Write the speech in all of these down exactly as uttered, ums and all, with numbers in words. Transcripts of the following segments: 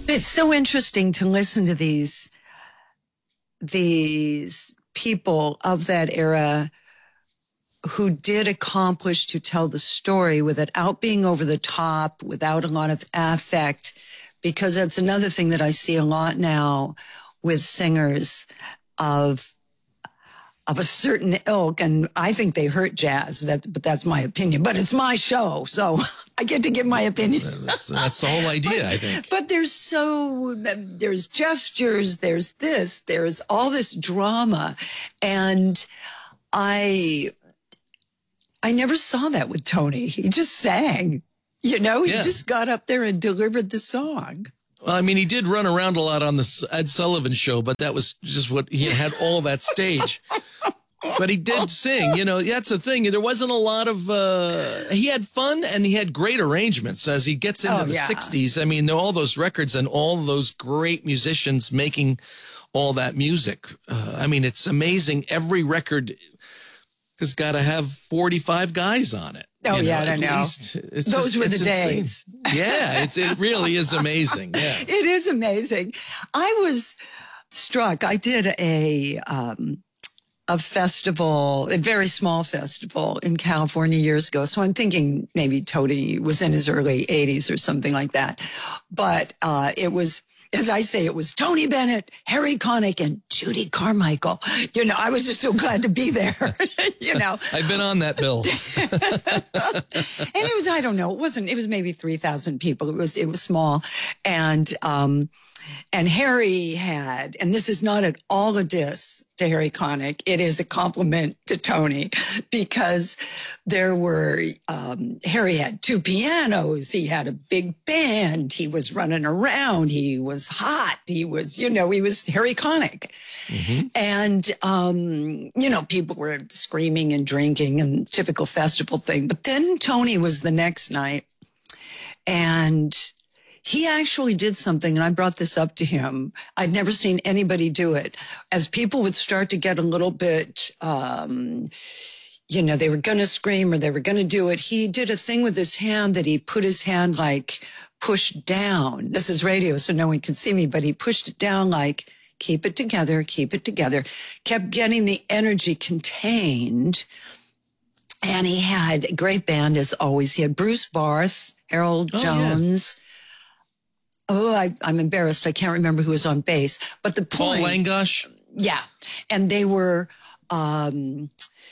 It's so interesting to listen to these, these people of that era who did accomplish to tell the story without being over the top, without a lot of affect, because that's another thing that I see a lot now with singers of of a certain ilk, and I think they hurt jazz. That, but that's my opinion. But it's my show, so I get to give my opinion. That's, that's the whole idea, but, I think. But there's so there's gestures, there's this, there's all this drama, and I I never saw that with Tony. He just sang, you know. He Yeah. just got up there and delivered the song. Well, I mean, he did run around a lot on the Ed Sullivan Show, but that was just what he had all that stage. But he did sing, you know, that's the thing. There wasn't a lot of, uh, he had fun and he had great arrangements as he gets into Oh, the yeah. sixties. I mean, all those records and all those great musicians making all that music. Uh, I mean, it's amazing. Every record has got to have forty-five guys on it. Oh, you yeah, at I know. least. It's Those just- were it's the insane. days. Yeah, it, it really is amazing. Yeah. It is amazing. I was struck. I did a um, a festival, a very small festival in California years ago. So I'm thinking maybe Tony was in his early eighties or something like that. But uh, it was, as I say, it was Tony Bennett, Harry Connick, and Judy Carmichael. You know, I was just so glad to be there. You know, I've been on that bill. and it was, I don't know, it wasn't, it was maybe three thousand people. It was, it was small. And, um, and Harry had, and this is not at all a diss to Harry Connick. It is a compliment to Tony, because there were, um, Harry had two pianos. He had a big band. He was running around. He was hot. He was, you know, he was Harry Connick. Mm-hmm. And, um, you know, people were screaming and drinking and typical festival thing. But then Tony was the next night, and he actually did something, and I brought this up to him. I'd never seen anybody do it. As people would start to get a little bit, um, you know, they were going to scream or they were going to do it, he did a thing with his hand that he put his hand like pushed down. This is radio, so no one can see me, but he pushed it down like, keep it together, keep it together, kept getting the energy contained. And he had a great band, as always. He had Bruce Barth, Harold Oh, Jones. Yeah. Oh, I, I'm embarrassed. I can't remember who was on bass. But the Paul point, Langosh. yeah, and they were, um,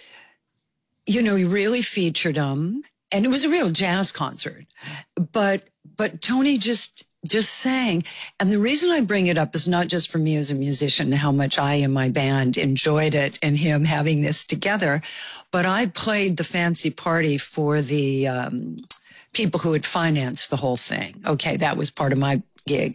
you know, he really featured them, and it was a real jazz concert. But but Tony just just sang, and the reason I bring it up is not just for me as a musician, how much I and my band enjoyed it, and him having this together, but I played the fancy party for the Um, people who had financed the whole thing. Okay, that was part of my gig.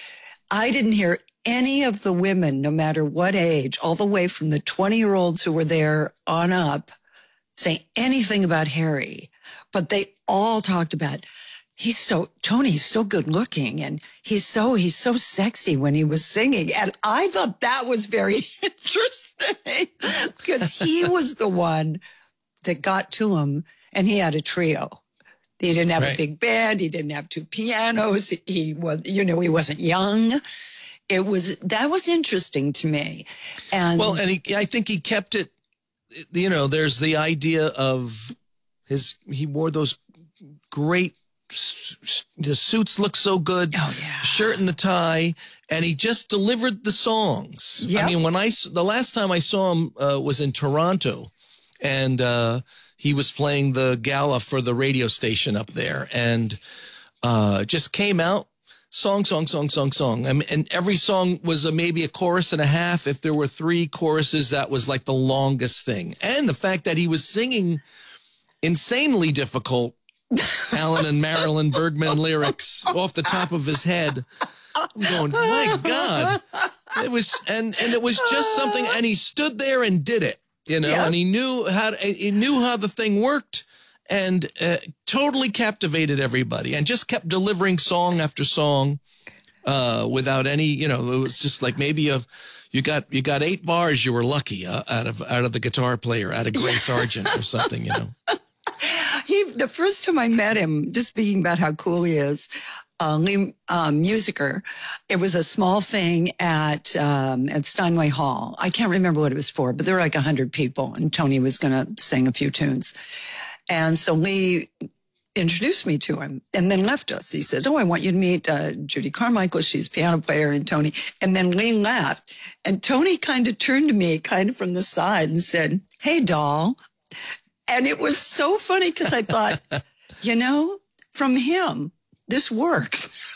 I didn't hear any of the women, no matter what age, all the way from the twenty-year-olds who were there on up, say anything about Harry. But they all talked about, he's so, Tony's so good looking, and he's so, he's so sexy when he was singing. And I thought that was very interesting, because he was the one that got to him, and he had a trio. He didn't have Right. a big band. He didn't have two pianos. He was, you know, he wasn't young. It was, that was interesting to me. And Well, and he, I think he kept it, you know, there's the idea of his, he wore those great, the suits look so good, Oh, yeah. shirt and the tie, and he just delivered the songs. Yep. I mean, when I, the last time I saw him uh, was in Toronto, and uh, he was playing the gala for the radio station up there, and uh, just came out, song, song, song, song, song. I mean, and every song was a, maybe a chorus and a half. If there were three choruses, that was like the longest thing. And the fact that he was singing insanely difficult Alan and Marilyn Bergman lyrics off the top of his head. I'm going, my God. It was, and, and it was just something, and he stood there and did it. You know, Yeah. and he knew how to, he knew how the thing worked, and uh, totally captivated everybody, and just kept delivering song after song uh, without any, you know, it was just like maybe a, you got you got eight bars, you were lucky uh, out of out of the guitar player, out of Gray Sargent or something, you know. he, the first time I met him, just speaking about how cool he is, uh, Lee um, Musiker. It was a small thing at um, at Steinway Hall. I can't remember what it was for, but there were like a hundred people, and Tony was going to sing a few tunes. And so Lee introduced me to him and then left us. He said, oh, I want you to meet uh, Judy Carmichael. She's a piano player, and Tony. And then Lee left. And Tony kind of turned to me kind of from the side and said, hey, doll. And it was so funny because I thought, you know, from him, this works.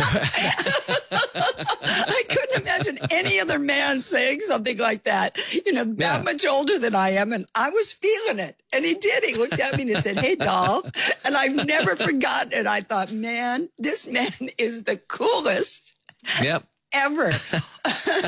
I couldn't imagine any other man saying something like that, you know, that Yeah. much older than I am. And I was feeling it. And he did. He looked at me and he said, hey, doll. And I've never forgotten it. I thought, man, this man is the coolest Yep. ever.